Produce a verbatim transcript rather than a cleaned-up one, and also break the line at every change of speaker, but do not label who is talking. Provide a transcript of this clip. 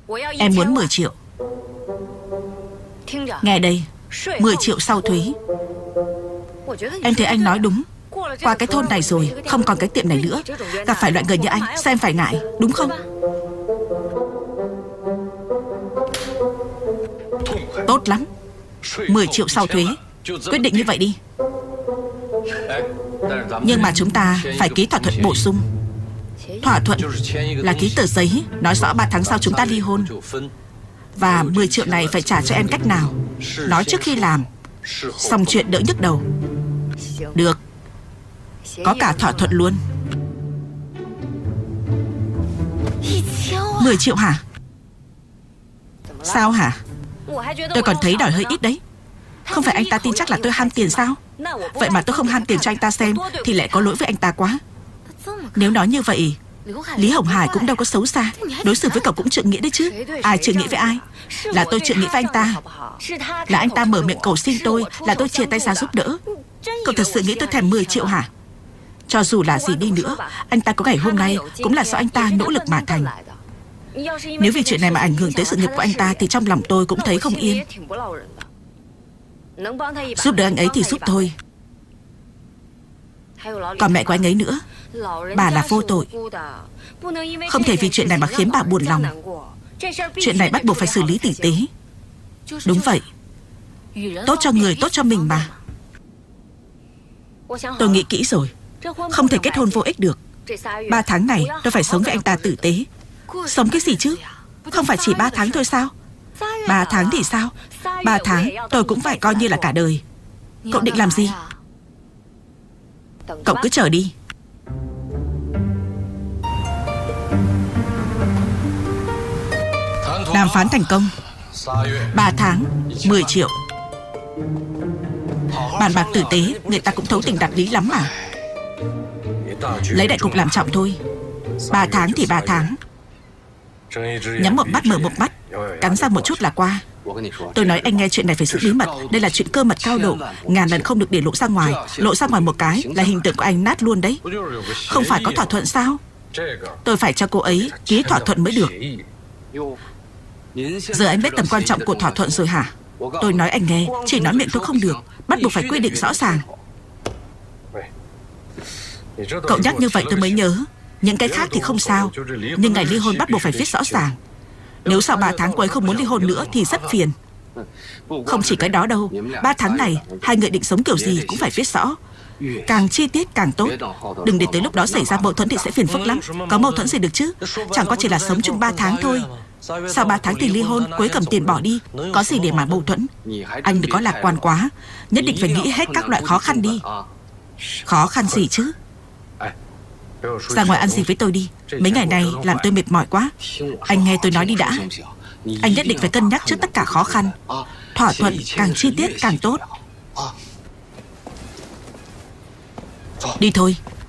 Em muốn mười triệu. Nghe đây, mười triệu sau thuế. Em thấy anh nói đúng. Qua cái thôn này rồi, không còn cái tiệm này nữa. Gặp phải loại người như anh, sao em phải ngại, đúng không? Tốt lắm. Mười triệu sau thuế. Quyết định như vậy đi. Nhưng mà chúng ta phải ký thỏa thuận bổ sung. Thỏa thuận là ký tờ giấy nói rõ ba tháng sau chúng ta ly hôn. Và mười triệu này phải trả cho em cách nào? Nói trước khi làm, xong chuyện đỡ nhức đầu. Được. Có cả thỏa thuận luôn. Mười triệu hả? Sao hả? Tôi còn thấy đòi hơi ít đấy. Không phải anh ta tin chắc là tôi ham tiền sao? Vậy mà tôi không ham tiền cho anh ta xem thì lại có lỗi với anh ta quá. Nếu nói như vậy, Lý Hồng Hải cũng đâu có xấu xa. Đối xử với cậu cũng trượng nghĩa đấy chứ. Ai trượng nghĩa với ai? Là tôi trượng nghĩa với anh ta. Là anh ta mở miệng cầu xin tôi, là tôi chia tay ra giúp đỡ. Cậu thật sự nghĩ tôi thèm mười triệu hả? Cho dù là gì đi nữa, anh ta có ngày hôm nay cũng là do anh ta nỗ lực mà thành. Nếu vì chuyện này mà ảnh hưởng tới sự nghiệp của anh ta thì trong lòng tôi cũng thấy không yên. Giúp đỡ anh ấy thì giúp thôi. Còn mẹ của anh ấy nữa, bà là vô tội. Không thể vì chuyện này mà khiến bà buồn lòng. Chuyện này bắt buộc phải xử lý tử tế. Đúng vậy. Tốt cho người, tốt cho mình mà. Tôi nghĩ kỹ rồi. Không thể kết hôn vô ích được. Ba tháng này tôi phải sống với anh ta tử tế. Sống cái gì chứ? Không phải chỉ ba tháng thôi sao? Ba tháng thì sao? Ba tháng tôi cũng phải coi như là cả đời. Cậu định làm gì? Cậu cứ chờ đi. Đàm phán thành công. Ba tháng, mười triệu. Bàn bạc tử tế, người ta cũng thấu tình đạt lý lắm mà. Lấy đại cục làm trọng thôi. Ba tháng thì ba tháng. Nhắm một mắt mở một mắt, cắn ra một chút là qua. Tôi nói anh nghe, chuyện này phải giữ bí mật. Đây là chuyện cơ mật cao độ, ngàn lần không được để lộ ra ngoài. Lộ ra ngoài một cái là hình tượng của anh nát luôn đấy. Không phải có thỏa thuận sao? Tôi phải cho cô ấy ký thỏa thuận mới được. Giờ anh biết tầm quan trọng của thỏa thuận rồi hả? Tôi nói anh nghe, chỉ nói miệng thôi không được, bắt buộc phải quy định rõ ràng. Cậu nhắc như vậy tôi mới nhớ. Những cái khác thì không sao, nhưng ngày ly hôn bắt buộc phải viết rõ ràng. Nếu sau ba tháng cô ấy không muốn ly hôn nữa thì rất phiền. Không chỉ cái đó đâu, ba tháng này hai người định sống kiểu gì cũng phải viết rõ. Càng chi tiết càng tốt. Đừng để tới lúc đó xảy ra mâu thuẫn thì sẽ phiền phức lắm. Có mâu thuẫn gì được chứ? Chẳng qua chỉ là sống chung ba tháng thôi. Sau ba tháng thì ly hôn, cô ấy cầm tiền bỏ đi. Có gì để mà mâu thuẫn? Anh đừng có lạc quan quá. Nhất định phải nghĩ hết các loại khó khăn đi. Khó khăn gì chứ? Ra ngoài ăn gì với tôi đi. Mấy ngày này làm tôi mệt mỏi quá. Anh nghe tôi nói đi đã. Anh nhất định phải cân nhắc trước tất cả khó khăn. Thỏa thuận càng chi tiết càng tốt. Đi thôi.